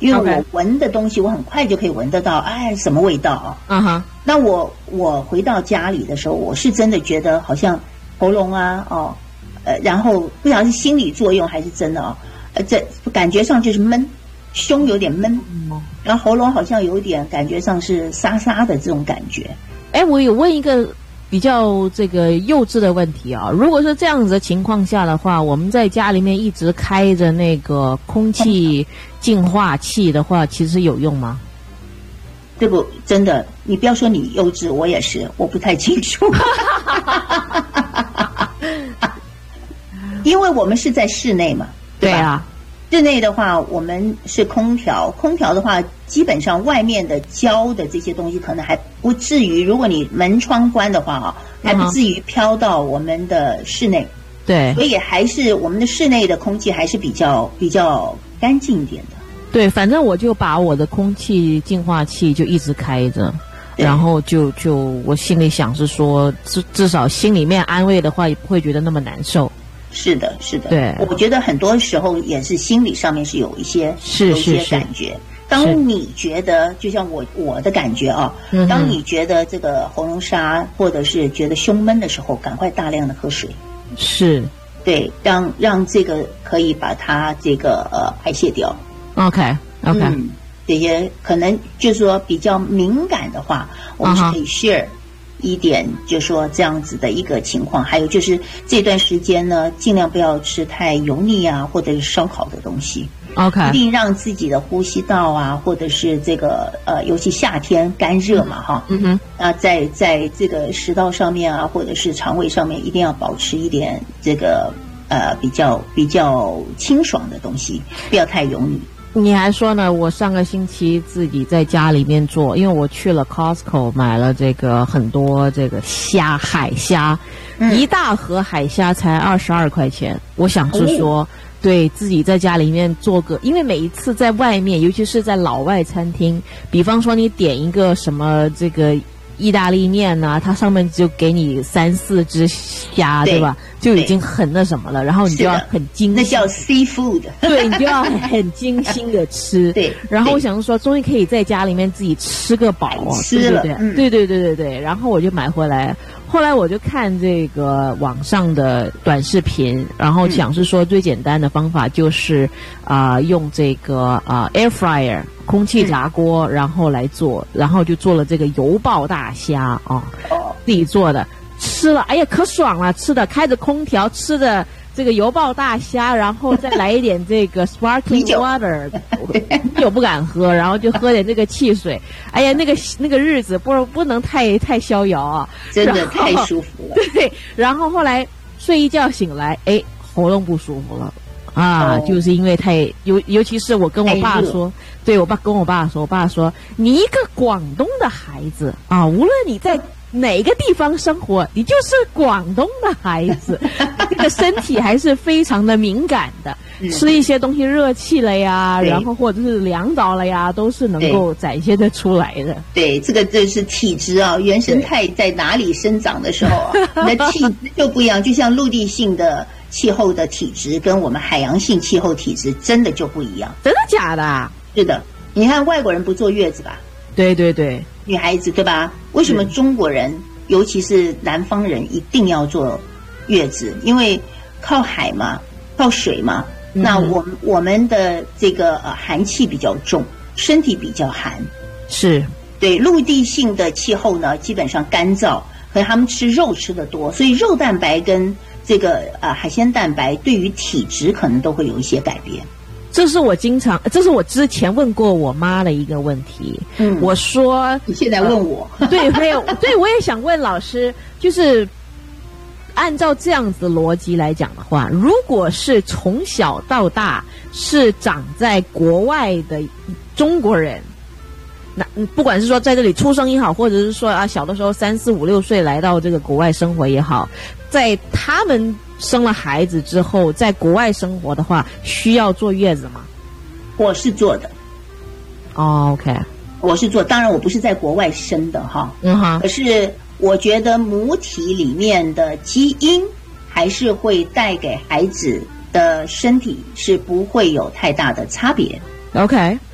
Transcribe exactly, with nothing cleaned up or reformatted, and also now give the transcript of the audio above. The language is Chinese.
因为我闻的东西我很快就可以闻得到，哎，什么味道啊？ 嗯哼。 那我我回到家里的时候，我是真的觉得好像喉咙啊，哦，呃，然后不晓得是心理作用还是真的啊，呃，这感觉上就是闷，胸有点闷，然后喉咙好像有点感觉上是沙沙的这种感觉。 哎，我有问一个比较这个幼稚的问题啊，如果是这样子的情况下的话，我们在家里面一直开着那个空气净化器的话，其实有用吗？ 这不真的，你不要说你幼稚，我也是，我不太清楚。因为我们是在室内嘛，对吧？对啊，室内的话，我们是空调，空调的话，基本上外面的胶的这些东西，可能还不至于，如果你门窗关的话啊，还不至于飘到我们的室内。对，所以还是我们的室内的空气还是比较比较干净一点的。 对，反正我就把我的空气净化器就一直开着，然后就就我心里想是说，至至少心里面安慰的话，也不会觉得那么难受。 是的，是的， 对， 我觉得很多时候也是心理上面是有一些是有一些感觉。当你觉得，就像我我的感觉啊，嗯、当你觉得这个喉咙沙或者是觉得胸闷的时候，赶快大量的喝水。 是， 对，让让这个可以把它这个呃排泄掉。 OK OK， 嗯，这些可能就是说比较敏感的话，我们是可以 share。Uh-huh.一点就说这样子的一个情况，还有就是这段时间呢，尽量不要吃太油腻啊，或者是烧烤的东西。 OK， 一定让自己的呼吸道啊，或者是这个呃，尤其夏天干热嘛，哈， 嗯哼， 啊，在在这个食道上面啊，或者是肠胃上面，一定要保持一点这个呃比较比较清爽的东西，不要太油腻。 你还说呢？我上个星期自己在家里面做，因为我去了 Costco 买了这个很多这个虾海虾，嗯、一大盒海虾才二十二块钱。我想是说，哦、对自己在家里面做个，因为每一次在外面，尤其是在老外餐厅，比方说你点一个什么这个意大利面啊，它上面就给你三四只虾， 对, 对吧？就已经很那什么了，然后你就要很精心， 那叫 seafood， 对，你就要很精心的吃。对，然后我想说，终于可以在家里面自己吃个饱， 吃了， 对对对、 嗯、 对对对对对。然后我就买回来，后来我就看这个网上的短视频，然后想是说最简单的方法就是啊、呃，用这个啊、呃、air fryer 空气炸锅、嗯，然后来做，然后就做了这个油爆大虾啊、哦，自己做的。吃了，哎呀，可爽了！吃的开着空调，吃的这个油爆大虾，然后再来一点这个 sparkling water， 啤酒不敢喝，然后就喝点这个汽水。哎呀，那个那个日子不不能太太逍遥啊， 真的太舒服了。 对，然后后来睡一觉醒来，哎，喉咙不舒服了。啊、哦，就是因为太尤尤其是我跟我爸说，对我爸跟我爸说，我爸说你一个广东的孩子啊，无论你在哪个地方生活，你就是广东的孩子，这个身体还是非常的敏感的，嗯、吃一些东西热气了呀，然后或者是凉着了呀，都是能够展现得出来的。 对，这个这是体质啊，原生态在哪里生长的时候啊，你的体质就不一样，就像陆地性的气候的体质跟我们海洋性气候体质真的就不一样。 真的假的？ 是的，你看外国人不坐月子吧？对对对，女孩子对吧？为什么中国人，尤其是南方人，一定要坐月子？因为靠海嘛，靠水嘛。嗯、那我们我们的这个呃寒气比较重，身体比较寒。是。对，陆地性的气候呢，基本上干燥，可是他们吃肉吃得多，所以肉蛋白跟这个呃海鲜蛋白对于体质可能都会有一些改变。 这是我经常，这是我之前问过我妈的一个问题。嗯，我说你现在问我， 呃、对，没有，对，我也想问老师，就是按照这样子逻辑来讲的话，如果是从小到大是长在国外的中国人，那不管是说在这里出生也好，或者是说啊小的时候三四五六岁来到这个国外生活也好，在他们生了孩子之后，在国外生活的话，需要坐月子吗？ 我是做的。 哦、oh, ，OK， 我是做，当然我不是在国外生的哈，嗯哼，可是我觉得母体里面的基因还是会带给孩子的身体是不会有太大的差别。 OK。